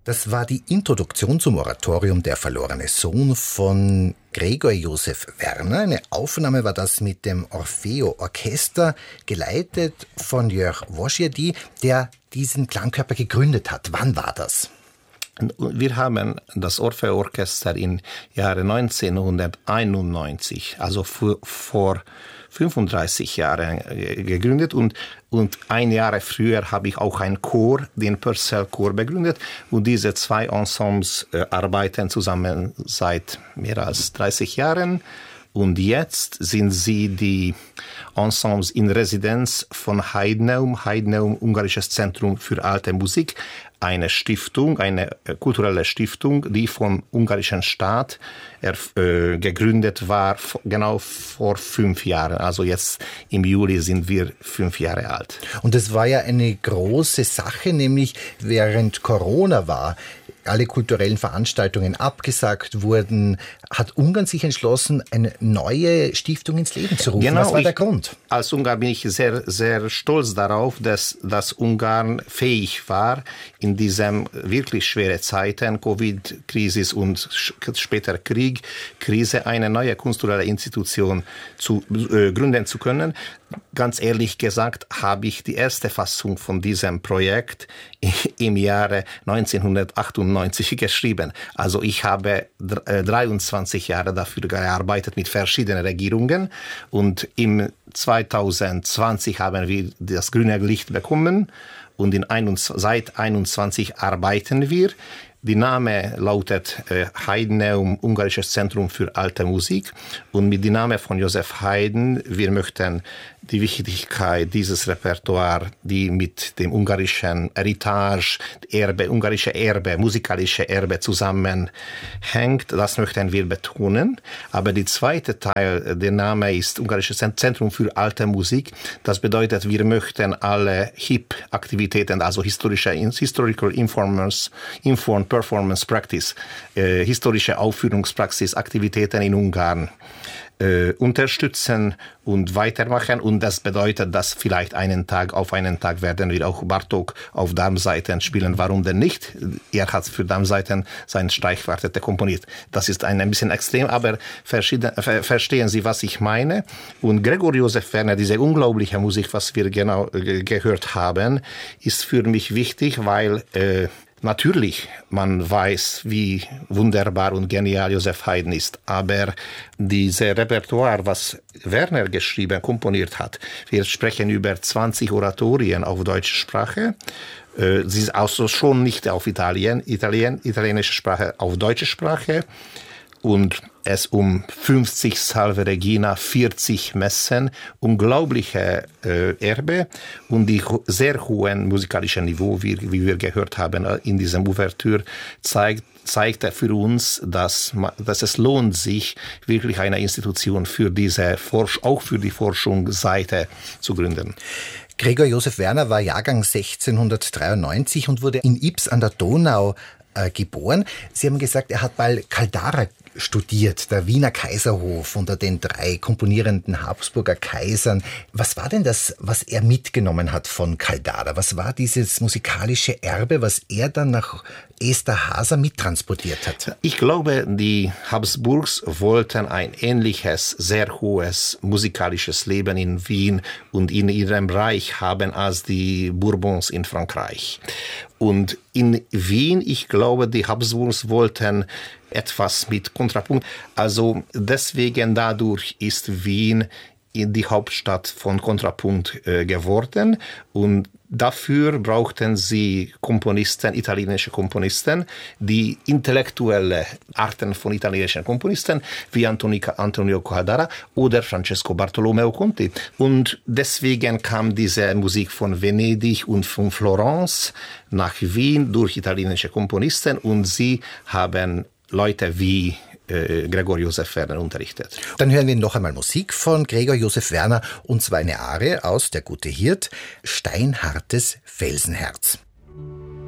Das war die Introduktion zum Oratorium Der verlorene Sohn von Gregor Josef Werner. Eine Aufnahme war das mit dem Orfeo Orchester, geleitet von Jörg Wojciecki, der diesen Klangkörper gegründet hat. Wann war das? Wir haben das Orfeo Orchester im Jahre 1991, also vor 35 Jahren gegründet und ein Jahr früher habe ich auch einen Chor, den Purcell-Chor, begründet und diese zwei Ensembles arbeiten zusammen seit mehr als 30 Jahren. Und jetzt sind sie die Ensembles in Residenz von Heideneum, Ungarisches Zentrum für alte Musik, eine Stiftung, eine kulturelle Stiftung, die vom ungarischen Staat gegründet war, genau vor 5 Jahren. Also jetzt im Juli sind wir 5 Jahre alt. Und es war ja eine große Sache, nämlich während Corona war, alle kulturellen Veranstaltungen abgesagt wurden, hat Ungarn sich entschlossen, eine neue Stiftung ins Leben zu rufen. Genau, was war der Grund? Als Ungar bin ich sehr, sehr stolz darauf, dass Ungarn fähig war, in diesen wirklich schweren Zeiten, Covid-Krise und später Krise, eine neue kulturelle Institution gründen zu können. Ganz ehrlich gesagt habe ich die erste Fassung von diesem Projekt im Jahre 1998 geschrieben. Also ich habe 23 Jahre dafür gearbeitet mit verschiedenen Regierungen und im 2020 haben wir das grüne Licht bekommen und seit 21 arbeiten wir. Die Name lautet Heideneum, Ungarisches Zentrum für alte Musik. Und mit dem Namen von Josef Haydn, wir möchten die Wichtigkeit dieses Repertoire, die mit dem ungarischen Heritage, ungarische Erbe, musikalische Erbe zusammenhängt, das möchten wir betonen. Aber der zweite Teil, der Name ist Ungarisches Zentrum für alte Musik. Das bedeutet, wir möchten alle HIP-Aktivitäten, also Historical Informed Performance Practice, historische Aufführungspraxis, Aktivitäten in Ungarn unterstützen und weitermachen. Und das bedeutet, dass vielleicht auf einen Tag werden wir auch Bartók auf Darmsaiten spielen. Warum denn nicht? Er hat für Darmsaiten sein Streichquartett komponiert. Das ist ein bisschen extrem, aber verstehen Sie, was ich meine? Und Gregor Josef Werner, diese unglaubliche Musik, was wir genau gehört haben, ist für mich wichtig, weil natürlich, man weiß, wie wunderbar und genial Josef Haydn ist, aber dieses Repertoire, was Werner komponiert hat, wir sprechen über 20 Oratorien auf deutsche Sprache, sie ist also schon nicht auf italienische Sprache, auf deutsche Sprache, und es 50 Salve Regina, 40 Messen, unglaubliche Erbe und die sehr hohen musikalischen Niveau, wie wir gehört haben in diesem Ouvertüre, zeigt für uns, dass es lohnt sich, wirklich eine Institution für auch für die Forschungsseite zu gründen. Gregor Josef Werner war Jahrgang 1693 und wurde in Ips an der Donau geboren. Sie haben gesagt, er hat bei Caldara studiert, der Wiener Kaiserhof unter den 3 komponierenden Habsburger Kaisern. Was war denn das, was er mitgenommen hat von Caldara? Was war dieses musikalische Erbe, was er dann nach Esterházy mittransportiert hat? Ich glaube, die Habsburgs wollten ein ähnliches, sehr hohes musikalisches Leben in Wien und in ihrem Reich haben als die Bourbons in Frankreich. Und in Wien, ich glaube, die Habsburgs wollten etwas mit Kontrapunkt. Also deswegen dadurch ist Wien die Hauptstadt von Kontrapunkt geworden. Und dafür brauchten sie italienische Komponisten, die intellektuelle Arten von italienischen Komponisten, wie Antonio Caldara oder Francesco Bartolomeo Conti. Und deswegen kam diese Musik von Venedig und von Florenz nach Wien durch italienische Komponisten und sie haben Leute wie Gregor Josef Werner unterrichtet. Dann hören wir noch einmal Musik von Gregor Josef Werner, und zwar eine Arie aus Der gute Hirt, Steinhartes Felsenherz.